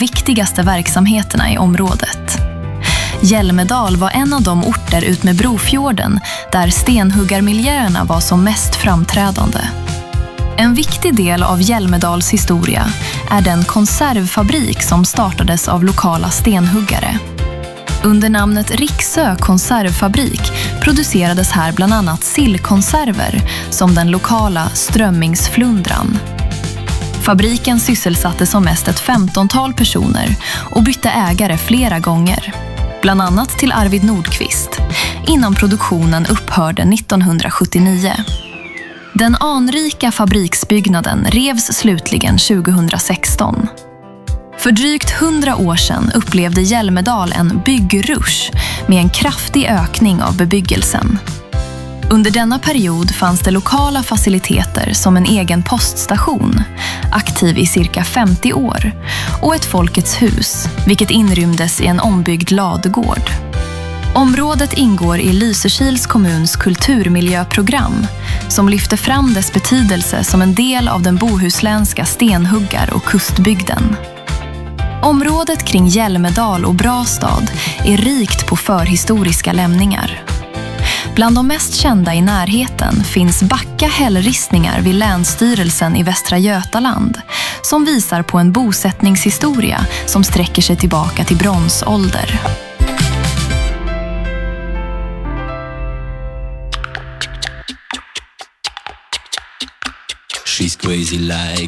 viktigaste verksamheterna i området. Hjälmedal var en av de orter ut med Brofjorden där stenhuggarmiljöerna var som mest framträdande. En viktig del av Hjälmedals historia är den konservfabrik som startades av lokala stenhuggare. Under namnet Riksö konservfabrik producerades här bland annat sillkonserver som den lokala strömmingsflundran. Fabriken sysselsatte som mest ett 15-tal personer och bytte ägare flera gånger. Bland annat till Arvid Nordqvist, innan produktionen upphörde 1979. Den anrika fabriksbyggnaden revs slutligen 2016. För drygt 100 år sedan upplevde Hjälmedal en byggrush med en kraftig ökning av bebyggelsen. Under denna period fanns det lokala faciliteter som en egen poststation, aktiv i cirka 50 år, och ett Folkets hus, vilket inrymdes i en ombyggd ladugård. Området ingår i Lysekils kommuns kulturmiljöprogram som lyfter fram dess betydelse som en del av den bohuslänska stenhuggar- och kustbygden. Området kring Hjälmedal och Brastad är rikt på förhistoriska lämningar. Bland de mest kända i närheten finns Backa hällristningar vid Länsstyrelsen i Västra Götaland som visar på en bosättningshistoria som sträcker sig tillbaka till bronsålder. She's crazy like